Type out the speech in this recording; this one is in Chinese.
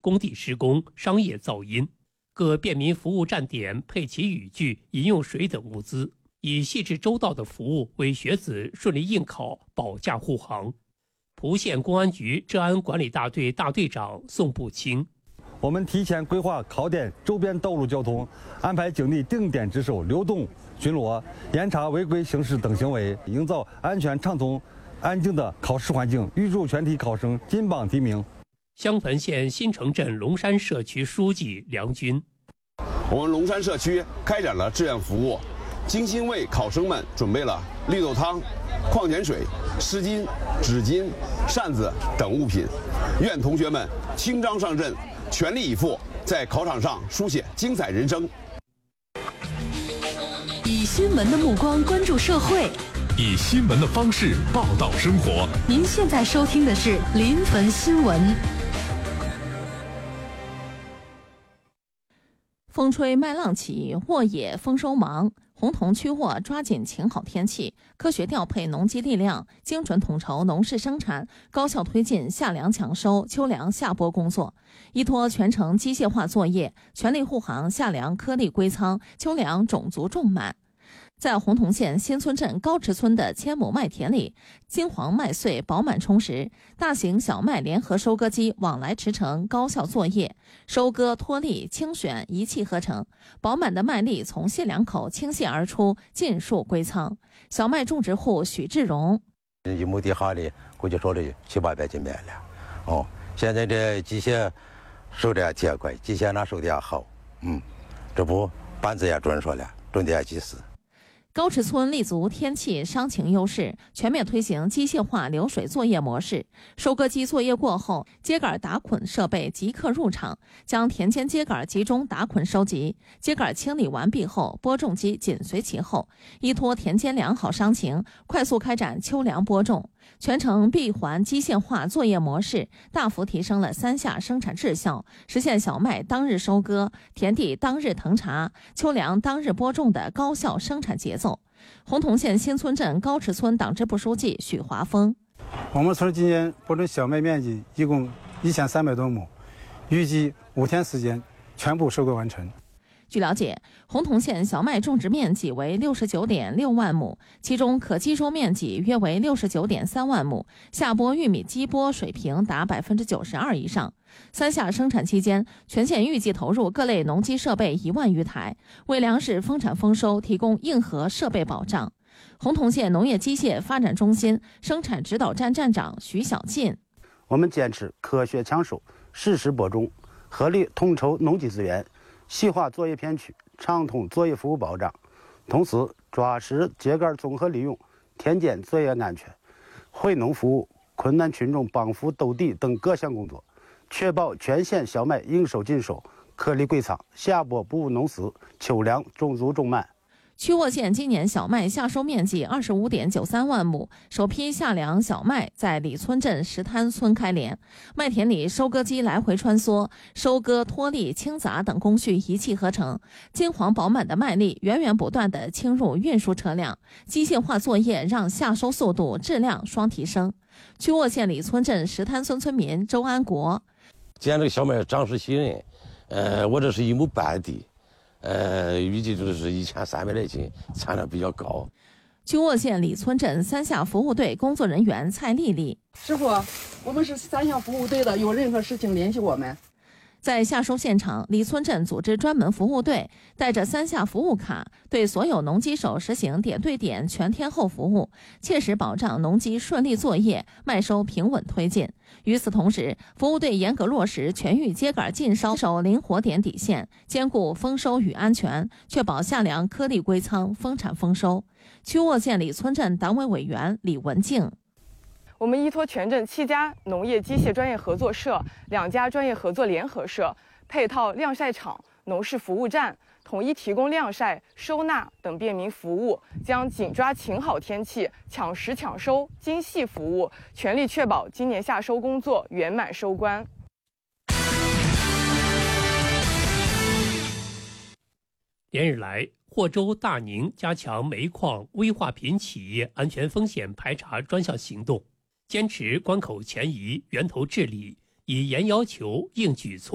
工地施工、商业噪音。各便民服务站点配齐雨具、饮用水等物资，以细致周到的服务为学子顺利应考保驾护航。蒲县公安局治安管理大队大队长宋步清： 我们提前规划考点周边道路交通，安排警力定点值守、流动巡逻，严查违规行驶等行为，营造安全畅通、安静的考试环境，预祝全体考生金榜题名。 襄汾县新城镇龙山社区书记梁军： 我们龙山社区开展了志愿服务，精心为考生们准备了绿豆汤、矿泉水、湿巾、纸巾、扇子等物品。愿同学们轻装上阵，全力以赴，在考场上书写精彩人生。 以新闻的目光关注社会， 以新闻的方式报道生活。 您现在收听的是临汾新闻。风吹麦浪起，沃野丰收忙。洪桐区沃抓紧晴好天气，科学调配农机力量，精准统筹农事生产，高效推进夏粮抢收、秋粮下播工作，依托全程机械化作业，全力护航夏粮颗粒归仓，秋粮种足种满。在洪桐县新村镇高池村的千亩麦田里，金黄麦穗饱满充实，大型小麦联合收割机往来驰骋，高效作业，收割、脱粒、清选一气呵成，饱满的麦粒从卸粮口倾泻而出，尽数归仓。小麦种植户许志荣： 一亩地哈里估计收了700-800斤麦了。现在这机械收的也挺快，机械那收的也好。这不班子也准说了，准的也及时。 高池村立足天气商情优势，全面推行机械化流水作业模式。收割机作业过后，秸秆打捆设备即刻入场，将田间秸秆集中打捆收集。秸秆清理完毕后，播种机紧随其后，依托田间良好商情，快速开展秋粮播种。全程闭环机械化作业模式，大幅提升了3下生产质效，实现小麦当日收割、田地当日腾查、秋粮当日播种的高效生产节奏。洪桐县新村镇高池村党支部书记许华峰： 我们村今年播种小麦面积一共1300多亩，预计5天时间全部收割完成。 据了解，洪桐县小麦种植面积为69.6万亩，其中可机收面积约为69.3万亩，下播玉米机播水平达92%以上。3下生产期间，全县预计投入各类农机设备1万余台，为粮食丰产丰收提供硬核设备保障。洪桐县农业机械发展中心生产指导站站长徐小进： 我们坚持科学抢收、适时播种，合理统筹农机资源，细化作业片区，畅通作业服务保障，同时抓实秸秆综合利用、田间作业安全、惠农服务、困难群众帮扶兜地等各项工作，确保全县小麦应收尽收，颗粒归仓，下播不误农时，秋粮种足种满。 曲沃县今年小麦夏收面积25.93万亩，首批夏粮小麦在李村镇石滩村开镰，麦田里收割机来回穿梭，收割、脱粒、清杂等工序一气呵成，金黄饱满的麦粒源源不断地倾入运输车辆，机械化作业让夏收速度、质量双提升。曲沃县李村镇石滩村村民周安国： 今年这个小麦长势喜人，我这是1亩半地。预计就是1300来斤，产量比较高。 曲沃县李村镇3下服务队工作人员蔡丽丽： 师傅，我们是3下服务队的，有任何事情联系我们。 在夏收现场，李村镇组织专门服务队，带着3下服务卡，对所有农机手实行点对点全天候服务，切实保障农机顺利作业，麦收平稳推进。与此同时，服务队严格落实全域秸秆禁收，守灵活点底线，兼顾丰收与安全，确保夏粮颗粒归仓，丰产丰收。曲沃县李村镇党委委员李文静： 我们依托全镇7家农业机械专业合作社、2家专业合作联合社，配套晾晒场、农事服务站，统一提供晾晒、收纳等便民服务，将紧抓晴好天气、抢实抢收、精细服务，全力确保今年夏收工作圆满收官。 连日来，霍州、大宁加强煤矿危化品企业安全风险排查专项行动，坚持关口前移、源头治理，以严要求、硬举措。